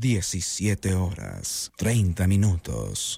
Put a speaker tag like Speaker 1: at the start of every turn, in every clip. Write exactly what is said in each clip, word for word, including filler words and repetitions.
Speaker 1: diecisiete horas, treinta minutos.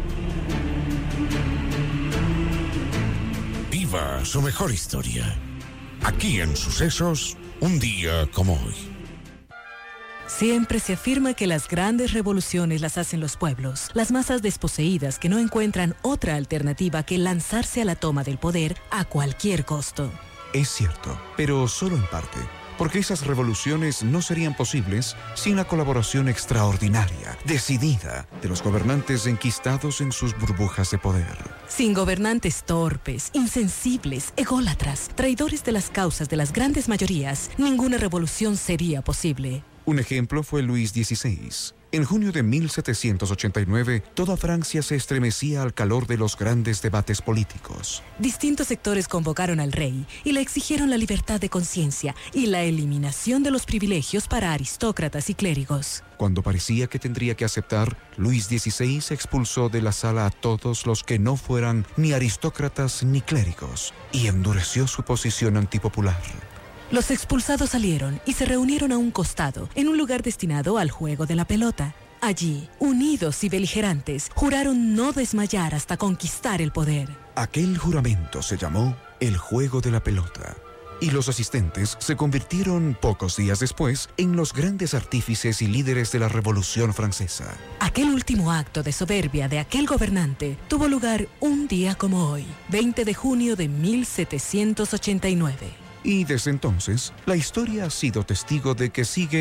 Speaker 2: Viva su mejor historia. Aquí en Sucesos, un día como hoy.
Speaker 3: Siempre se afirma que las grandes revoluciones las hacen los pueblos, las masas desposeídas que no encuentran otra alternativa que lanzarse a la toma del poder a cualquier costo.
Speaker 1: Es cierto, pero solo en parte, porque esas revoluciones no serían posibles sin la colaboración extraordinaria, decidida, de los gobernantes enquistados en sus burbujas de poder.
Speaker 3: Sin gobernantes torpes, insensibles, ególatras, traidores de las causas de las grandes mayorías, ninguna revolución sería posible.
Speaker 1: Un ejemplo fue Luis dieciséis. En junio de mil setecientos ochenta y nueve, toda Francia se estremecía al calor de los grandes debates políticos.
Speaker 3: Distintos sectores convocaron al rey y le exigieron la libertad de conciencia y la eliminación de los privilegios para aristócratas y clérigos.
Speaker 1: Cuando parecía que tendría que aceptar, Luis dieciséis expulsó de la sala a todos los que no fueran ni aristócratas ni clérigos y endureció su posición antipopular.
Speaker 3: Los expulsados salieron y se reunieron a un costado, en un lugar destinado al juego de la pelota. Allí, unidos y beligerantes, juraron no desmayar hasta conquistar el poder.
Speaker 1: Aquel juramento se llamó el juego de la pelota. Y los asistentes se convirtieron, pocos días después, en los grandes artífices y líderes de la Revolución Francesa.
Speaker 3: Aquel último acto de soberbia de aquel gobernante tuvo lugar un día como hoy, veinte de junio de mil setecientos ochenta y nueve.
Speaker 1: Y desde entonces, la historia ha sido testigo de que sigue